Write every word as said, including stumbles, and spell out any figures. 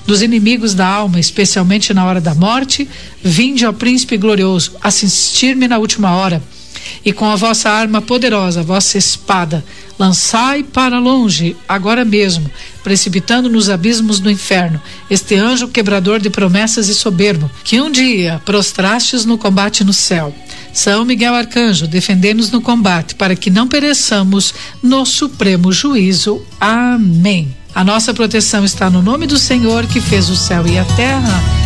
dos inimigos da alma, especialmente na hora da morte. Vinde, ó príncipe glorioso, assistir-me na última hora. E com a vossa arma poderosa, a vossa espada, lançai para longe, agora mesmo, precipitando nos abismos do inferno, este anjo quebrador de promessas e soberbo, que um dia prostrastes no combate no céu. São Miguel Arcanjo, defendei-nos no combate, para que não pereçamos no supremo juízo. Amém. A nossa proteção está no nome do Senhor, que fez o céu e a terra.